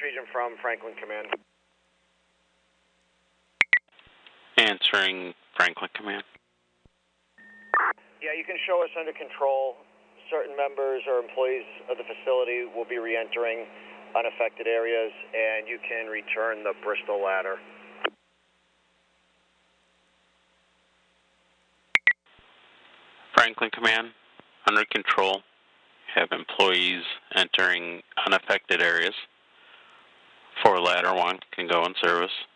region from Franklin Command. Answering Franklin Command. Yeah, you can show us under control. Certain members or employees of the facility will be re-entering unaffected areas, and you can return the Bristol ladder. Franklin Command, under control. Have employees entering unaffected areas. 4 ladder 1 can go in service.